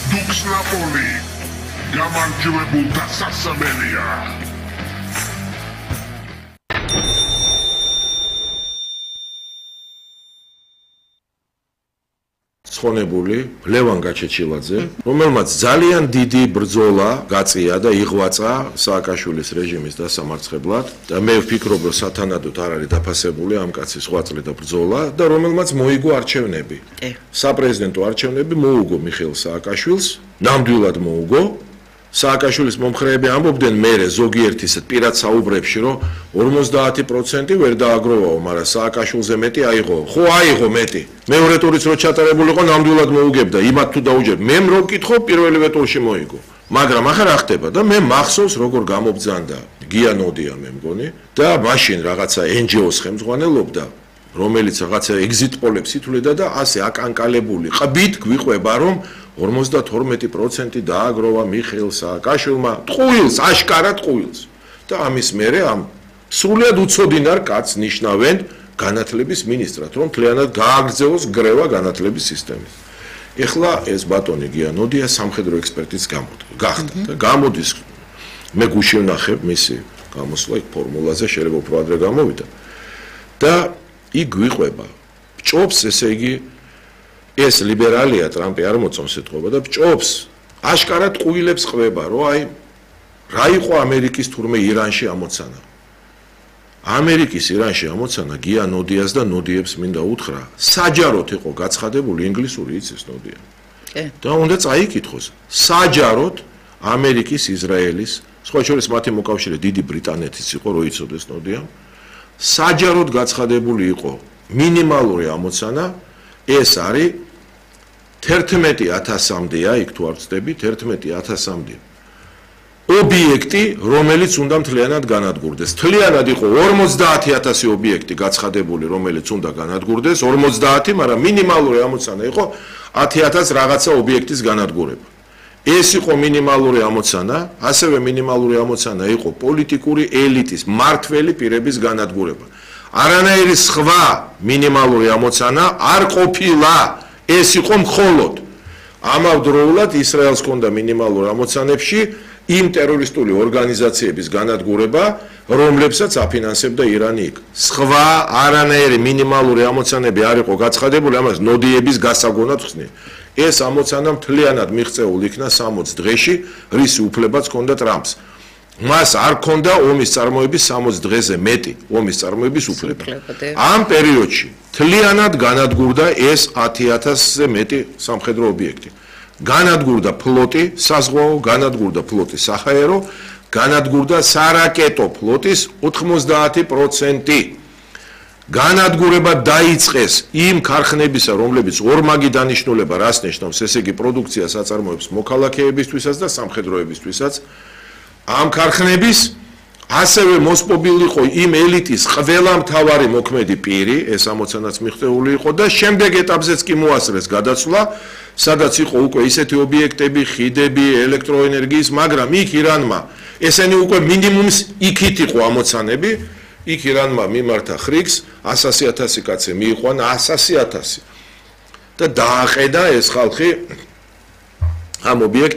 დუქს ნაპოლი გამარჯვებულთა სასამელია ხონებული ლევან გაჩეჩილაძე, რომელმაც ძალიან დიდი ბრძოლა გაწია და იღვაწა სააკაშვილის რეჟიმის დასამარცხებლად და მე ვფიქრობ, რომ სათანადოდ არ არის დაფასებული ამ კაცის ღვაწლი და ბრძოლა და რომელმაც მოიგო არჩევნები. საპრეზიდენტო არჩევნები მოუგო მიხეილ სააკაშვილს, ნამდვილად მოუგო. სააკაშვილის მომხრეები ამბობდნენ მერე ზოგიერთ ისეთ პირად საუბრებში, რომ 50% ვერ დააგროვაო, მაგრამ სააკაშვილზე მეტი აიღო. ხო აიღო მეტი. მეორე ტურიც რო ჩატარებულიყო, ნამდვილად მოუგებდა. იმათ თუ დაუჯერებ. მე რო ვკითხო, პირველივე ტურში მოიგო. მაგრამ ახლა რა ხდება და მე მახსოვს როგორ გამობძანდა გიანოდია მე მგონი და მაშინ რაღაცა NGO-ს ხელმძღვანელობდა, რომელიც რაღაცა exit polls ითვლიდა და ასე აკანკალებული ყბით გვიყვება, რომ 52% დააგროვა მიხეილ სააკაშვილმა ტყუილს, აშკარად ტყუილს. და ამის მერე ამ სრულად უცოდინარ კაცს ნიშნავენ განათლების მინისტრად, რომ მთლიანად გააგრძელოს გრევა განათლების სისტემის. ეხლა ეს ბატონი გიანოდია სამხედრო ექსპერტიც გახდა და გამოდის მე გუში ვნახებ მისი გამოსვლა იქ ფორმულაზე შეიძლება უფრო ადრე გამოვიდა და იქ გვიყვება ჭობს ესე იგი ეს ლიბერალია ტრამპი არ მოწონს ეთქობა და ჭობს აშკარად ყუილებს ყვება რომ აი რა იყო ამერიკის თურმე ირანში ამოცანა ამერიკის ირანში ამოცანა გიანოდიას და ნოდიებს მინდა უთხრა საჯაროდ იყო გაცხადებული ინგლისური იცის ნოდია და უნდა წაიკითხოს საჯაროდ ამერიკის ისრაელის სხვა შორის მათი მოკავშირე დიდი ბრიტანეთის იყო რო იცოდეს ნოდია საჯაროდ გაცხადებული იყო მინიმალური ამოცანა ეს არის 11000-მდეა იქ თუ არ ვწდები 11000-მდე ობიექტი რომელიც უნდა მთლიანად განადგურდეს მთლიანად იყო 50000 ობიექტი გაცხადებული რომელიც უნდა განადგურდეს 50 მაგრამ მინიმალური ამოცანა იყო 10000 რაღაცა ობიექტის განადგურება ეს იყო მინიმალური ამოცანა ასევე მინიმალური ამოცანა იყო პოლიტიკური ელიტის მართველი პირების განადგურება არანაირი სხვა მინიმალური ამოცანა არ ყოფილა ეს იყო მხოლოდ ამავდროულად ისრაელს ჰქონდა მინიმალური ამოცანებში იმ ტერორისტული ორგანიზაციების განადგურება რომლებსაც აფინანსებდა ირანი იქ სხვა არანაირი მინიმალური ამოცანები არ იყო გაცხადებული ამას ნოდიების გასაგონად ხსნიან ეს ამოცანა მთლიანად მიღწეულ იქნა 60 დღეში რისი უფლებაც ჰქონდა ტრამპს მას არ ჰქონდა ომის წარმოების 60 დღეზე მეტი ომის წარმოების უფლება. ამ პერიოდში მთლიანად განადგურდა ეს 10000-ზე მეტი სამხედრო ობიექტი. განადგურდა ფლოტი, საზღვაო, განადგურდა ფლოტი საჰაერო, განადგურდა სარაკეტო ფლოტის 90%. განადგურება დაიწყეს იმ ქარხნებისა, რომლებიც ორმაგი დანიშნულება რას ნიშნავს, ესე იგი პროდუქციას აწარმოებს მოქალაქეებისთვისაც და სამხედროებისთვისაც. ამ ქარხნების ასევე მოსპობილი იყო იმ ელიტის ყველა მთავარი მოქმედი პირი, ეს ამოცანაც მიღწეული იყო და შემდეგ ეტაპზეც კი მოასწრეს გადაცვლა, სადაც იყო უკვე ისეთი ობიექტები, ხიდები, ელექტროენერგიის, მაგრამ იქ ირანმა ესენი უკვე მინიმუმს იქით იყო ამოცანები, იქ ირანმა მიმართა ხრიგს 100000 კაცი მიიყვანა 100000 და დააყედა ეს ხალხი ამ ობიექტს